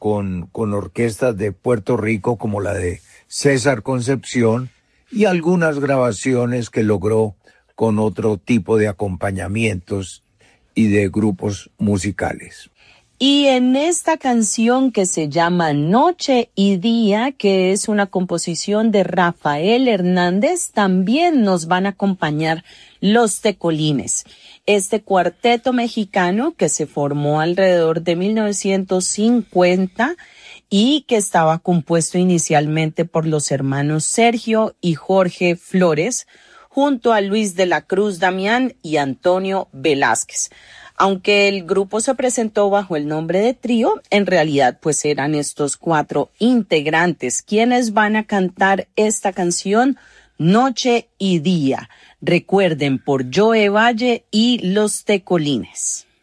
con orquestas de Puerto Rico como la de César Concepción y algunas grabaciones que logró con otro tipo de acompañamientos y de grupos musicales. Y en esta canción que se llama Noche y Día, que es una composición de Rafael Hernández, también nos van a acompañar Los Tecolines. Este cuarteto mexicano que se formó alrededor de 1950 y que estaba compuesto inicialmente por los hermanos Sergio y Jorge Flores, junto a Luis de la Cruz Damián y Antonio Velázquez. Aunque el grupo se presentó bajo el nombre de trío, en realidad pues eran estos 4 integrantes quienes van a cantar esta canción Noche y Día. Recuerden, por Joe Valle y Los Tecolines.